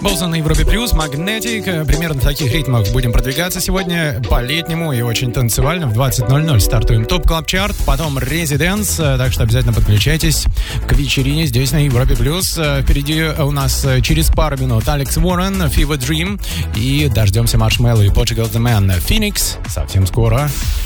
Болсон на Европе Плюс, Magnetic. Примерно в таких ритмах будем продвигаться сегодня по-летнему и очень танцевально. В 20:00 стартуем ТОП Клаб Чарт, потом Residence. Так что обязательно подключайтесь к вечерине здесь на Европе Плюс. Впереди у нас через пару минут Алекс Уоррен, Fever Dream. И дождемся Маршмелло и Portugal The Man. Phoenix совсем скоро.